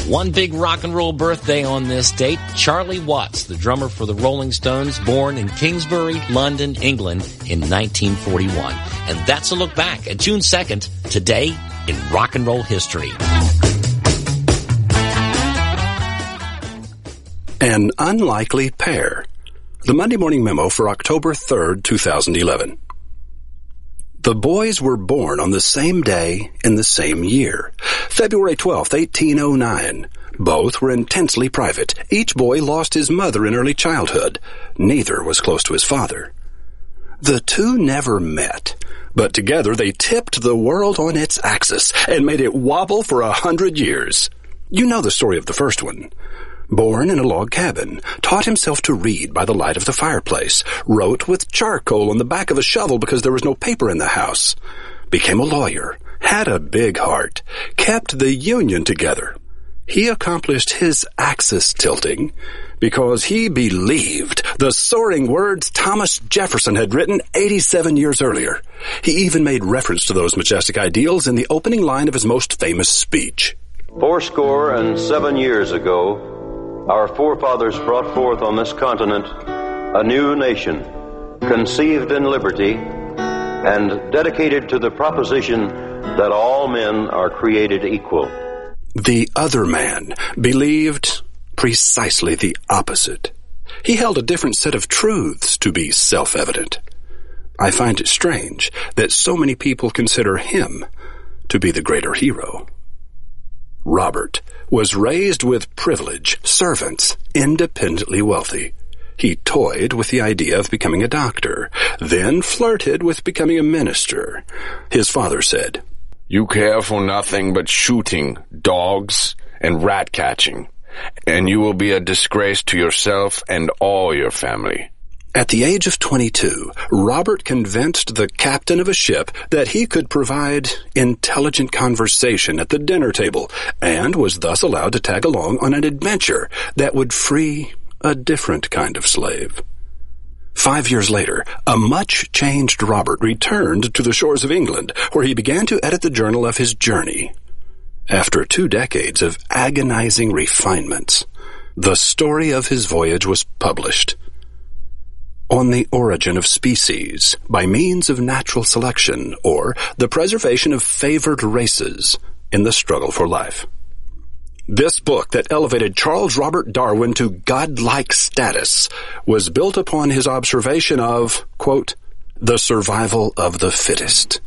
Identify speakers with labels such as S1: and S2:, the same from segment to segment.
S1: One big rock and roll birthday on this date. Charlie Watts, the drummer for the Rolling Stones, born in Kingsbury, London, England in 1941. And that's a look back at June 2nd, today in rock and roll history.
S2: An unlikely pair. The Monday Morning Memo for October 3rd, 2011. The boys were born on the same day in the same year, February 12th, 1809. Both were intensely private. Each boy lost his mother in early childhood. Neither was close to his father. The two never met, but together they tipped the world on its axis and made it wobble for 100 years. You know the story of the first one. Born in a log cabin, taught himself to read by the light of the fireplace, wrote with charcoal on the back of a shovel because there was no paper in the house, became a lawyer, had a big heart, kept the Union together. He accomplished his axis tilting because he believed the soaring words Thomas Jefferson had written 87 years earlier. He even made reference to those majestic ideals in the opening line of his most famous speech.
S3: 87 years ago, our forefathers brought forth on this continent a new nation, conceived in liberty and dedicated to the proposition that all men are created equal.
S2: The other man believed precisely the opposite. He held a different set of truths to be self-evident. I find it strange that so many people consider him to be the greater hero. Robert was raised with privilege, servants, independently wealthy. He toyed with the idea of becoming a doctor, then flirted with becoming a minister. His father said,
S4: "You care for nothing but shooting, dogs, and rat catching, and you will be a disgrace to yourself and all your family."
S2: At the age of 22, Robert convinced the captain of a ship that he could provide intelligent conversation at the dinner table and was thus allowed to tag along on an adventure that would free a different kind of slave. 5 years later, a much-changed Robert returned to the shores of England, where he began to edit the journal of his journey. After 2 decades of agonizing refinements, the story of his voyage was published. On the Origin of Species by Means of Natural Selection, or the Preservation of Favored Races in the Struggle for Life. This book that elevated Charles Robert Darwin to godlike status was built upon his observation of, quote, the survival of the fittest.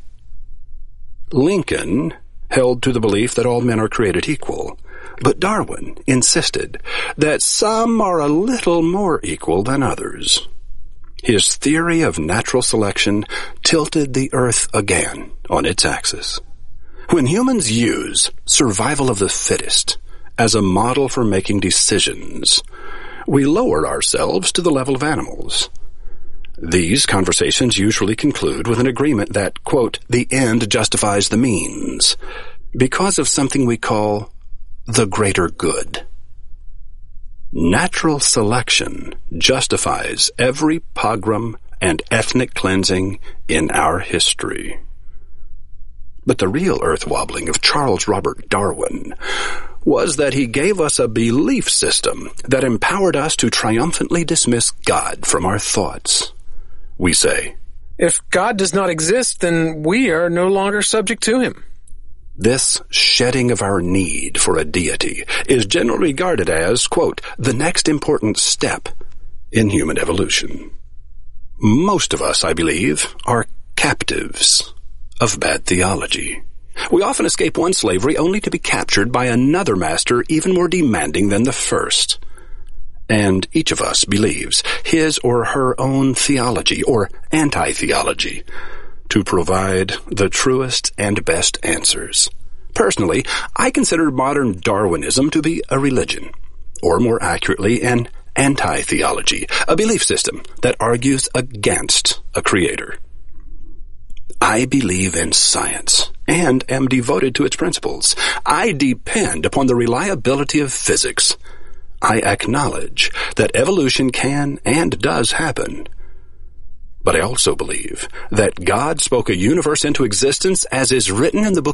S2: Lincoln held to the belief that all men are created equal, but Darwin insisted that some are a little more equal than others. His theory of natural selection tilted the earth again on its axis. When humans use survival of the fittest as a model for making decisions, we lower ourselves to the level of animals. These conversations usually conclude with an agreement that, quote, the end justifies the means, because of something we call the greater good. Natural selection justifies every pogrom and ethnic cleansing in our history. But the real earth-wobbling of Charles Robert Darwin was that he gave us a belief system that empowered us to triumphantly dismiss God from our thoughts. We say,
S5: if God does not exist, then we are no longer subject to him.
S2: This shedding of our need for a deity is generally regarded as, quote, the next important step in human evolution. Most of us, I believe, are captives of bad theology. We often escape one slavery only to be captured by another master even more demanding than the first. And each of us believes his or her own theology or anti-theology to provide the truest and best answers. Personally, I consider modern Darwinism to be a religion, or more accurately, an anti-theology, a belief system that argues against a creator. I believe in science and am devoted to its principles. I depend upon the reliability of physics. I acknowledge that evolution can and does happen. But I also believe that God spoke a universe into existence as is written in the book